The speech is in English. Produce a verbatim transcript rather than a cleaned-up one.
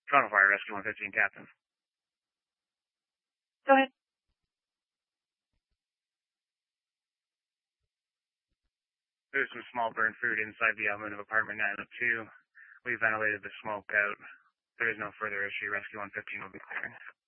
Toronto Fire Rescue one fifteen, Captain. Go ahead. There's some small burnt food inside the element of apartment nine oh two. We ventilated the smoke out. There is no further issue. Rescue one fifteen will be clearing.